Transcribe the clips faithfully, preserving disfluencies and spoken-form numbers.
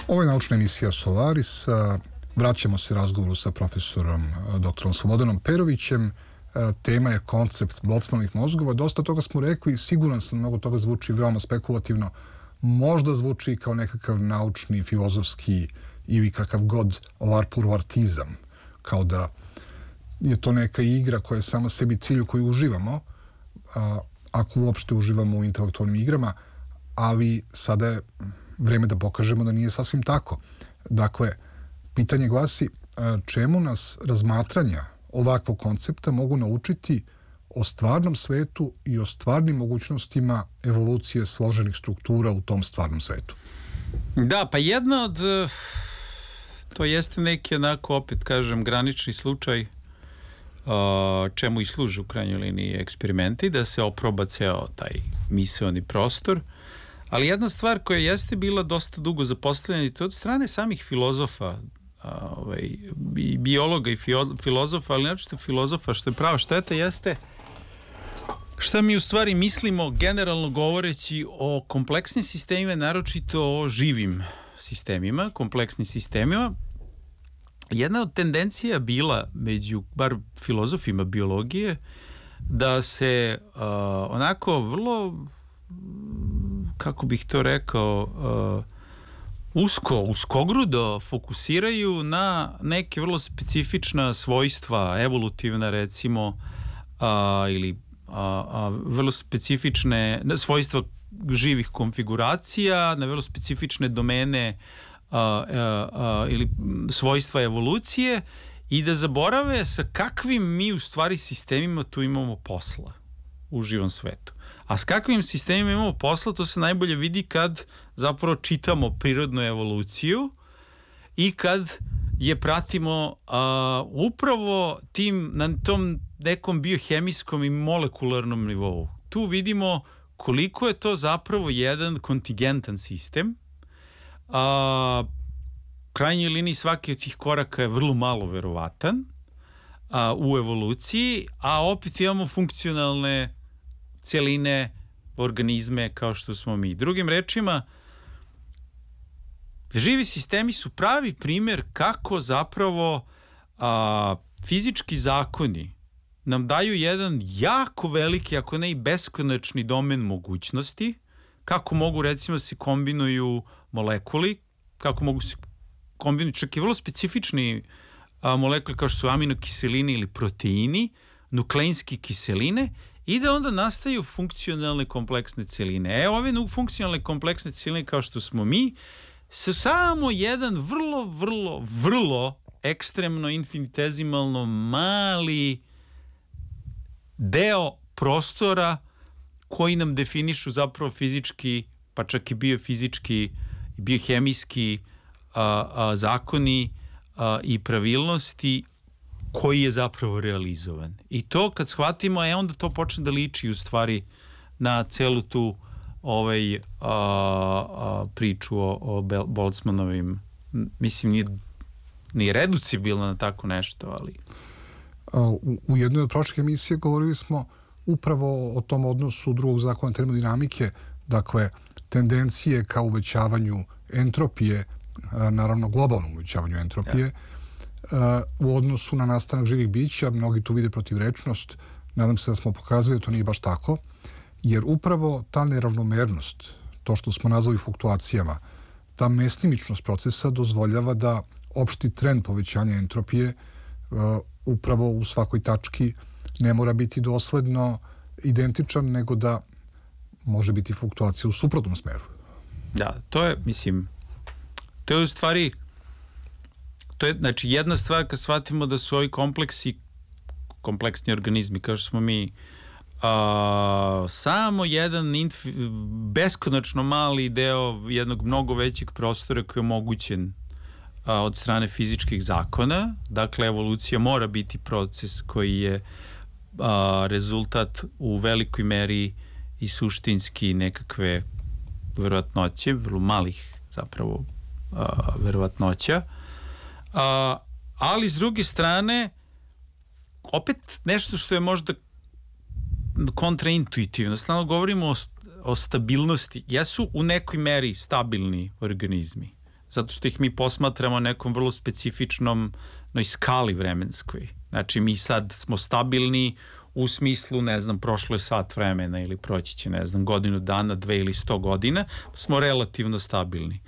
Ovo je naučna emisija Solaris. Vraćamo se razgovoru sa profesorom doktorom Slobodanom Perovićem. Tema je koncept Boltzmannovih mozgova. Dosta toga smo rekli, siguran sam, mnogo toga zvuči veoma spekulativno. Možda zvuči kao nekakav naučni, filozofski ili kakav god larpurlartizam. Kao da je to neka igra koja je sama sebi cilj u koju uživamo, a, ako uopšte uživamo u intelektualnim igrama, ali sada je vreme da pokažemo da nije sasvim tako. Dakle, pitanje glasi čemu nas razmatranja ovakvog koncepta mogu naučiti o stvarnom svetu i o stvarnim mogućnostima evolucije složenih struktura u tom stvarnom svetu. Da, pa jedna od... To jeste neki, onako, opet kažem, granični slučaj čemu i služe u krajnjoj liniji eksperimenti, da se oproba ceo taj misaoni prostor. Ali jedna stvar koja jeste bila dosta dugo zapostavljena i to od strane samih filozofa, ovaj, i biologa i filozofa, ali načito filozofa, što je prava šteta, jeste šta mi u stvari mislimo generalno govoreći o kompleksnim sistemima, naročito o živim sistemima, kompleksnim sistemima. Jedna od tendencija bila među bar filozofima biologije da se uh, onako vrlo, kako bih to rekao, uh, usko, uskogrudo fokusiraju na neke vrlo specifična svojstva, evolutivna recimo, uh, ili uh, uh, vrlo specifične svojstva živih konfiguracija, na vrlo specifične domene uh, uh, uh, ili svojstva evolucije i da zaborave sa kakvim mi u stvari sistemima tu imamo posla u živom svetu. A s kakvim sistemima imamo posla, to se najbolje vidi kad zapravo čitamo prirodnu evoluciju i kad je pratimo uh, upravo tim, na tom nekom biohemijskom i molekularnom nivou. Tu vidimo koliko je to zapravo jedan kontingentan sistem. A, u krajnjoj liniji svaki od tih koraka je vrlo malo verovatan a, u evoluciji, a opet imamo funkcionalne celine, organizme kao što smo mi. Drugim rečima, živi sistemi su pravi primjer kako zapravo a, fizički zakoni nam daju jedan jako veliki, ako ne i beskonačni domen mogućnosti, kako mogu recimo se kombinuju molekuli, kako mogu se kombinuju čak i vrlo specifični a, molekuli kao što su aminokiseline ili proteini, nukleinske kiseline, i da onda nastaju funkcionalne kompleksne celine. E, ove funkcionalne kompleksne celine kao što smo mi, su samo jedan vrlo, vrlo, vrlo ekstremno, infinitezimalno mali deo prostora koji nam definišu zapravo fizički, pa čak i biofizički, biohemijski a, a, zakoni a, i pravilnosti koji je zapravo realizovan. I to kad shvatimo, e, onda to počne da liči u stvari na celu tu ovaj, a, a, priču o, o Boltzmannovim, mislim, nije, nije reducibilna na tako nešto, ali... U, u jednoj od prošlih emisija govorili smo upravo o tom odnosu drugog zakona termodinamike, dakle, tendencije ka uvećavanju entropije, naravno globalnom uvećavanju entropije, ja. u odnosu na nastanak živih bića. Mnogi tu vide protivrečnost. Nadam se da smo pokazali da to nije baš tako, jer upravo ta neravnomernost, to što smo nazvali fluktuacijama, ta mestimičnost procesa dozvoljava da opšti trend povećanja entropije uh, upravo u svakoj tački ne mora biti dosledno identičan, nego da može biti fluktuacija u suprotnom smeru. Da, to je, mislim, to je u stvari, to je, znači, jedna stvar kad shvatimo da su ovi kompleksi, kompleksni organizmi, kao što smo mi, a, samo jedan infi, beskonačno mali deo jednog mnogo većeg prostora koji je omogućen a, od strane fizičkih zakona. Dakle, evolucija mora biti proces koji je a, rezultat u velikoj meri i suštinski nekakve verovatnoće, vrlo malih zapravo a, verovatnoća. A, ali s druge strane opet nešto što je možda kontraintuitivno. Stalno govorimo o, o stabilnosti. Jesu u nekoj meri stabilni organizmi. zato što ih mi posmatramo nekom vrlo specifičnom noj skali vremenskoj. Znači, mi sad smo stabilni u smislu, ne znam, prošlo je sat vremena ili proći će, ne znam, godinu dana, dve ili sto godina, smo relativno stabilni.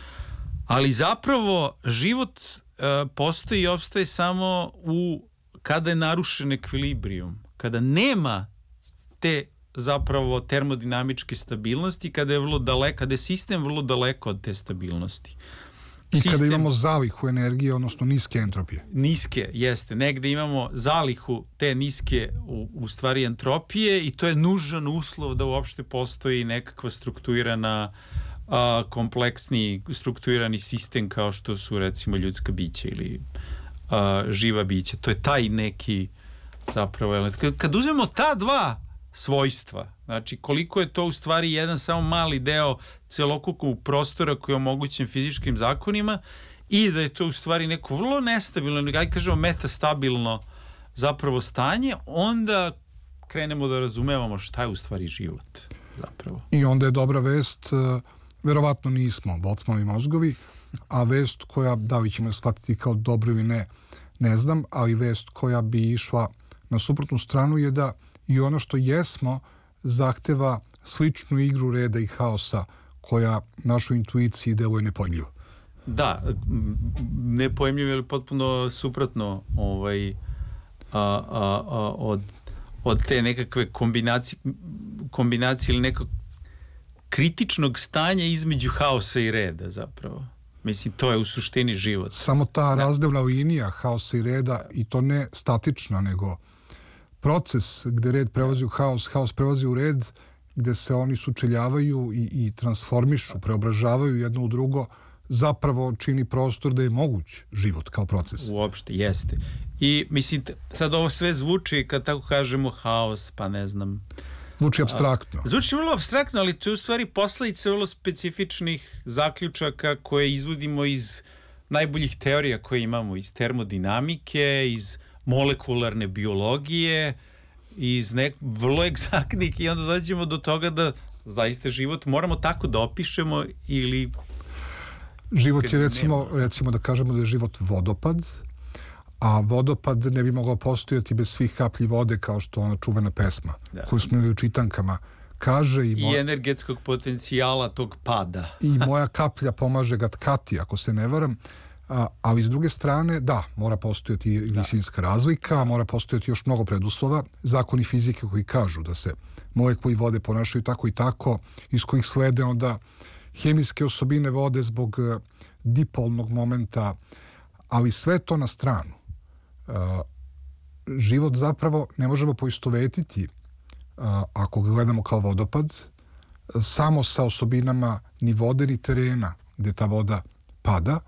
Ali zapravo život e, postoji i opstaje samo u kada je narušen ekvilibrijum, kada nema te zapravo termodinamičke stabilnosti, kada je vrlo daleko, kada je sistem vrlo daleko od te stabilnosti. I Sistem, kada imamo zalihu energije, odnosno niske entropije. Niske, jeste. Negde imamo zalihu te niske u, u stvari entropije i to je nužan uslov da uopšte postoji nekakva strukturirana a, kompleksni strukturirani sistem kao što su recimo ljudska bića ili a, živa bića. To je taj neki zapravo... Kad, kad uzmemo ta dva svojstva, znači koliko je to u stvari jedan samo mali deo celokupnog prostora koji je omogućen fizičkim zakonima i da je to u stvari neko vrlo nestabilno, aj kažemo metastabilno zapravo stanje, onda krenemo da razumevamo šta je u stvari život zapravo. I onda je dobra vest, verovatno nismo Boltzmannovi mozgovi, a vest koja, da li ćemo shvatiti kao dobro ili ne, ne znam, ali vest koja bi išla na suprotnu stranu je da i ono što jesmo zahteva sličnu igru reda i haosa koja našoj intuiciji deluje nepojmljivo. Da, nepojmljivo je potpuno suprotno ovaj, a, a, a, od, od te nekakve kombinacije, kombinacije ili nekog kritičnog stanja između haosa i reda zapravo. Mislim, to je u suštini život. Samo ta razdelna linija haosa i reda, i to ne statična, nego proces gde red prelazi u haos, haos prelazi u red, gde se oni sučeljavaju i, i transformišu, preobražavaju jedno u drugo, zapravo čini prostor da je moguć život kao proces. Uopšte, jeste. I mislim, sad ovo sve zvuči, kad tako kažemo haos, pa ne znam... Zvuči apstraktno. A, zvuči vrlo apstraktno, ali to je u stvari posledice vrlo specifičnih zaključaka koje izvodimo iz najboljih teorija koje imamo, iz termodinamike, iz molekularne biologije, iz nek vrlo egzaktnih, i onda dođemo do toga da zaista život moramo tako da opišemo ili... Život je recimo, recimo da kažemo da je život vodopad, a vodopad ne bi mogao postojati bez svih kaplji vode, kao što ona čuvena pesma, da, koju smo imali u čitankama kaže. I, I moj... energetskog potencijala tog pada. I moja kaplja pomaže ga tkati, ako se ne varam. A, ali s druge strane, da, mora postojati visinska razlika, mora postojati još mnogo preduslova, zakoni fizike koji kažu da se molekuli vode ponašaju tako i tako, iz kojih slede onda hemijske osobine vode zbog dipolnog momenta, ali sve to na stranu. Uh, život zapravo ne možemo poistovetiti, uh, ako ga gledamo kao vodopad, samo sa osobinama ni vode ni terena gde ta voda pada,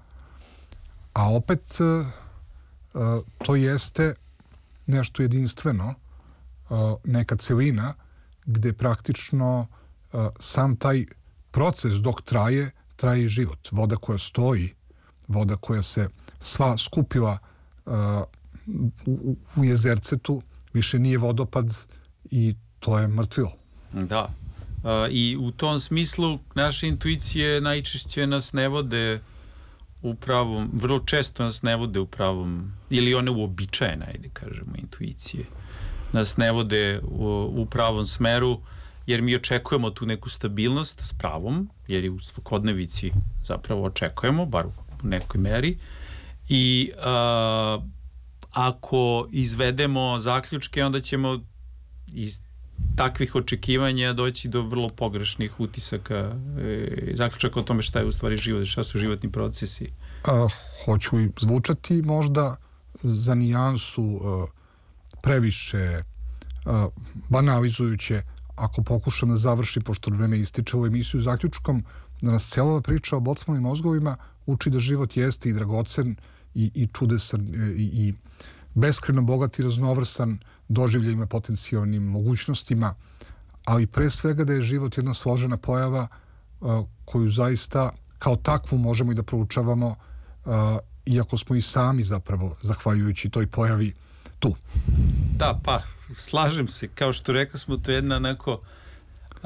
a opet uh, uh, to jeste nešto jedinstveno, uh, neka celina gde praktično uh, sam taj proces dok traje, traje i život. Voda koja stoji, voda koja se sva skupila uh, u, u jezercetu, više nije vodopad i to je mrtvilo. Da. Uh, I u tom smislu naše intuicije najčešće nas ne vode u pravom, vrlo često nas ne vode u pravom, ili one uobičajene, ajde kažemo, intuicije. Nas ne vode u, u pravom smeru, jer mi očekujemo tu neku stabilnost s pravom, jer je u svakodnevici zapravo očekujemo, bar u nekoj meri. I a, ako izvedemo zaključke, onda ćemo iz takvih očekivanja doći do vrlo pogrešnih utisaka, e, zaključaka o tome šta je u stvari život, šta su životni procesi. A, hoću i zvučati možda za nijansu a, previše a, banalizujuće, ako pokušam da završim, pošto vreme ističe ovu emisiju, zaključkom da nas cijela priča o Boltzmannovim mozgovima uči da život jeste i dragocen i, i čudesan i, i beskrajno bogat i raznovrsan doživljajima, potencijalnim mogućnostima, ali pre svega da je život jedna složena pojava uh, koju zaista kao takvu možemo i da proučavamo, uh, iako smo i sami zapravo, zahvaljujući toj pojavi, tu. Da, pa, slažem se. Kao što rekao smo, to je jedna onako Uh,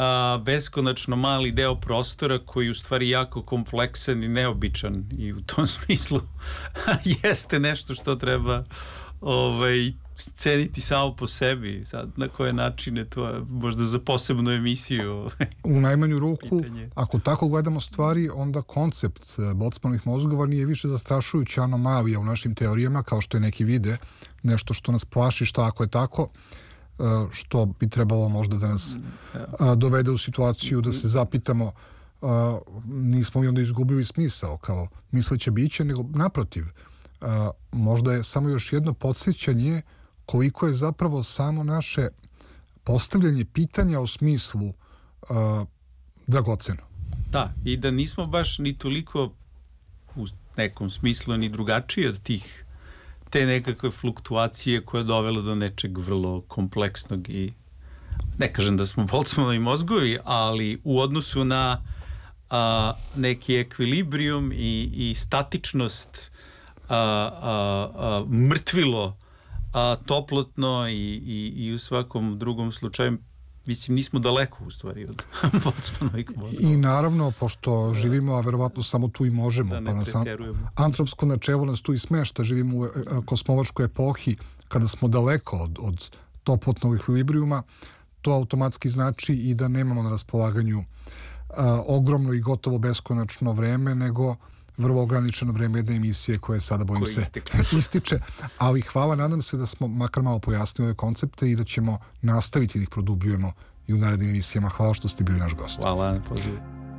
a, beskonačno mali deo prostora koji je u stvari jako kompleksan i neobičan i u tom smislu jeste nešto što treba ovaj, ceniti samo po sebi. Sad, na koje načine, to je možda za posebnu emisiju. U najmanju ruku, pitanje. Ako tako gledamo stvari, onda koncept bocmanovih mozgova nije više zastrašujuća anomalija u našim teorijama, kao što je neki vide, nešto što nas plaši, šta ako je tako, što bi trebalo možda da nas dovede u situaciju da se zapitamo, nismo li onda izgubili smisao kao misleće biće, nego naprotiv, možda je samo još jedno podsjećanje koliko je zapravo samo naše postavljanje pitanja u smislu uh, dragoceno. Da, i da nismo baš ni toliko u nekom smislu ni drugačiji od tih te nekakve fluktuacije koja je dovela do nečeg vrlo kompleksnog i ne kažem da smo Boltzmannovi mozgovi, ali u odnosu na a, neki ekvilibrium i, i statičnost, a, a, a, mrtvilo, a toplotno i, i, i u svakom drugom slučaju, mislim, nismo daleko u stvari od Boltzmannovih mozgova. I naravno, pošto živimo, a verovatno samo tu i možemo, da pa nas pretjerujemo. Antropsko načelo nas tu i smešta, živimo u kosmološkoj epohi, kada smo daleko od, od toplotnog ekvilibrijuma, to automatski znači i da nemamo na raspolaganju a, ogromno i gotovo beskonačno vreme, nego vrlo ograničeno vreme jedne emisije koje sada, bojim se, ističe. Ali hvala, nadam se da smo makar malo pojasnili ove koncepte i da ćemo nastaviti da ih produbljujemo i u narednim emisijama. Hvala što ste bili naš gost. Hvala na pozivu.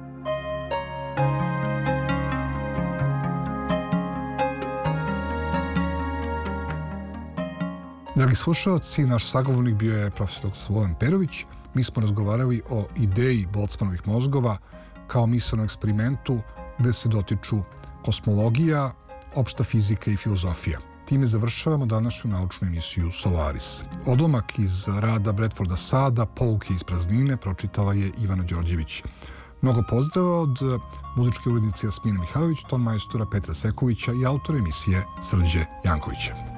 Dragi slušalci, naš sagovornik bio je profesor doktor Slobodan Perović. Mi smo razgovarali o ideji Boltzmannovih mozgova kao misaonom eksperimentu gde se dotiču kosmologija, opšta fizika i filozofija. Time završavamo današnju naučnu emisiju Solaris. Odlomak iz rada Bradforda Sada, Pouke iz praznine, pročitala je Ivana Đorđević. Mnogo pozdrava od muzičke urednice Jasmine Mihajlović, ton majstora Petra Sekovića i autora emisije Srđe Jankovića.